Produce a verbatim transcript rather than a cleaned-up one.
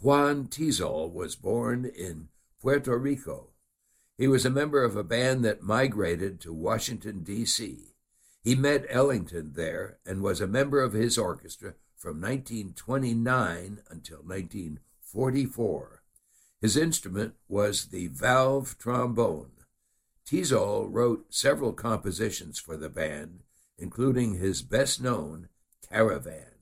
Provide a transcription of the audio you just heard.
Juan Tizol was born in Puerto Rico. He was a member of a band that migrated to Washington, D C He met Ellington there and was a member of his orchestra from nineteen twenty-nine until nineteen forty-four. His instrument was the valve trombone. Tizol wrote several compositions for the band, including his best-known, Caravan.